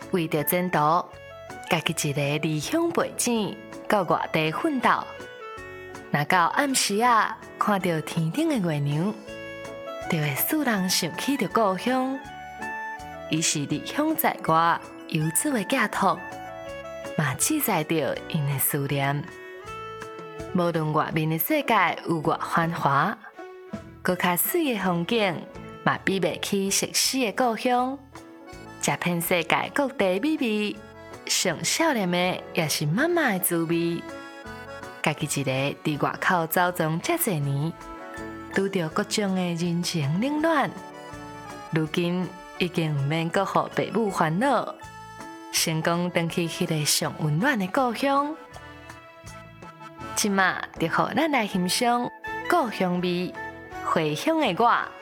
为着前途，家己一个离乡背井，到外地奋斗。若到暗时啊，看到天顶的月亮，就会使人想起着故乡。伊是离乡在外游子的寄托，嘛记载着因的思念。无论外面的世界有偌繁华，搁较水的风景，嘛比袂起熟悉的故乡。食遍世界各地美味，上少年的也是妈妈的滋味。家己一个伫外口走踪遮侪年，拄着各种的人情冷暖，如今已经毋免搁互父母烦恼，成功回去迄个上温暖的故乡。即马就互咱来欣赏故乡味，回乡的我。